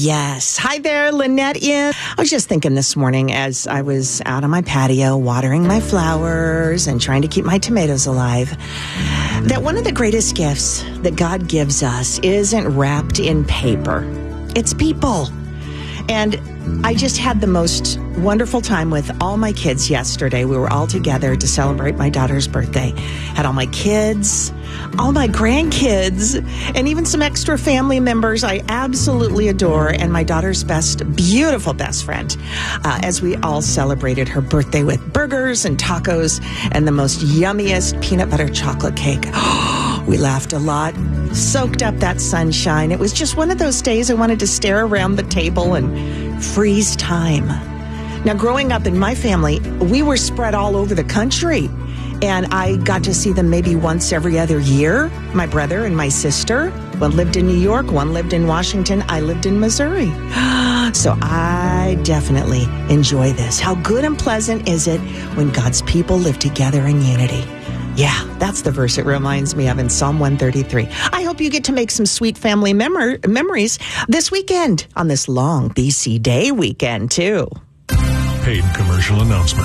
Yes. Hi there, Lynette in. I was just thinking this morning as I was out on my patio watering my flowers and trying to keep my tomatoes alive, that one of the greatest gifts that God gives us isn't wrapped in paper. It's people. And I just had the most wonderful time with all my kids yesterday. We were all together to celebrate my daughter's birthday. Had all my kids, all my grandkids, and even some extra family members I absolutely adore, and my daughter's beautiful best friend, as we all celebrated her birthday with burgers and tacos and the most yummiest peanut butter chocolate cake. We laughed a lot, soaked up that sunshine. It was just one of those days I wanted to stare around the table and freeze time. Now, growing up in my family, we were spread all over the country, and I got to see them maybe once every other year. My brother and my sister, one lived in New York, one lived in Washington, I lived in Missouri. So I definitely enjoy this. How good and pleasant is it when God's people live together in unity? Yeah, that's the verse it reminds me of in Psalm 133. I hope you get to make some sweet family memories this weekend, on this long BC Day weekend, too. Paid commercial announcement.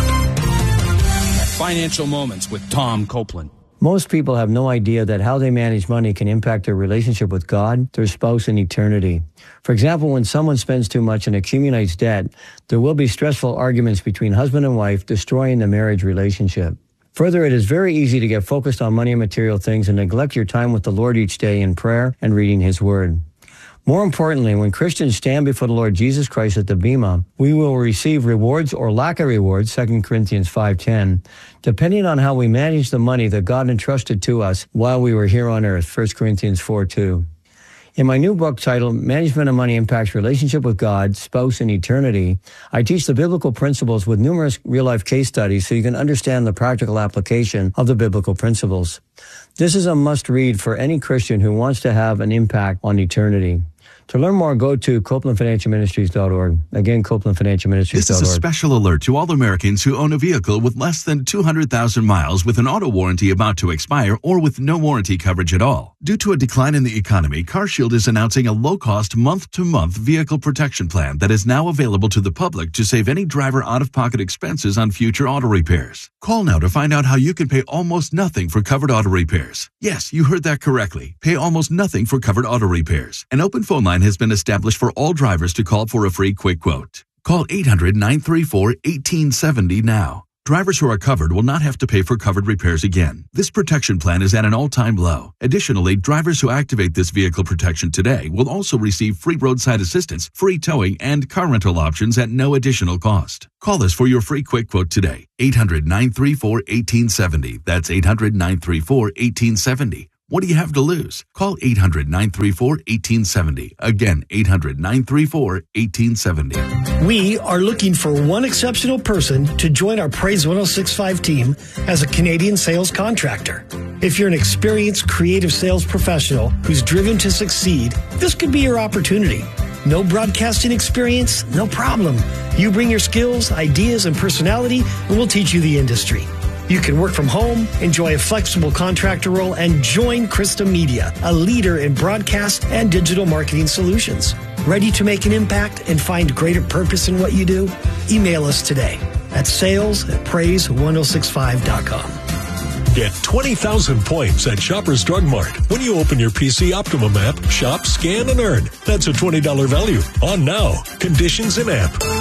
Financial Moments with Tom Copeland. Most people have no idea that how they manage money can impact their relationship with God, their spouse, and eternity. For example, when someone spends too much and accumulates debt, there will be stressful arguments between husband and wife, destroying the marriage relationship. Further, it is very easy to get focused on money and material things and neglect your time with the Lord each day in prayer and reading His Word. More importantly, when Christians stand before the Lord Jesus Christ at the Bema, we will receive rewards or lack of rewards, 2 Corinthians 5:10, depending on how we manage the money that God entrusted to us while we were here on earth, 1 Corinthians 4:2. In my new book titled Management of Money Impacts Relationship with God, Spouse, and Eternity, I teach the biblical principles with numerous real-life case studies so you can understand the practical application of the biblical principles. This is a must-read for any Christian who wants to have an impact on eternity. To learn more, go to CopelandFinancialMinistries.org. Again, CopelandFinancialMinistries.org. This is a special alert to all Americans who own a vehicle with less than 200,000 miles with an auto warranty about to expire or with no warranty coverage at all. Due to a decline in the economy, CarShield is announcing a low-cost month-to-month vehicle protection plan that is now available to the public to save any driver out-of-pocket expenses on future auto repairs. Call now to find out how you can pay almost nothing for covered auto repairs. Yes, you heard that correctly. Pay almost nothing for covered auto repairs. An open phone line has been established for all drivers to call for a free quick quote. Call 800-934-1870 now. Drivers who are covered will not have to pay for covered repairs again. This protection plan is at an all-time low. Additionally, drivers who activate this vehicle protection today will also receive free roadside assistance, free towing, and car rental options at no additional cost. Call us for your free quick quote today. 800-934-1870. That's 800-934-1870. What do you have to lose? Call 800-934-1870. Again, 800-934-1870. We are looking for one exceptional person to join our Praise 106.5 team as a Canadian sales contractor. If you're an experienced creative sales professional who's driven to succeed, this could be your opportunity. No broadcasting experience? No problem. You bring your skills, ideas, and personality, and we'll teach you the industry. You can work from home, enjoy a flexible contractor role, and join Krista Media, a leader in broadcast and digital marketing solutions. Ready to make an impact and find greater purpose in what you do? Email us today at sales@praise1065.com. Get 20,000 points at Shoppers Drug Mart when you open your PC Optimum app, shop, scan, and earn. That's a $20 value on now. Conditions in app.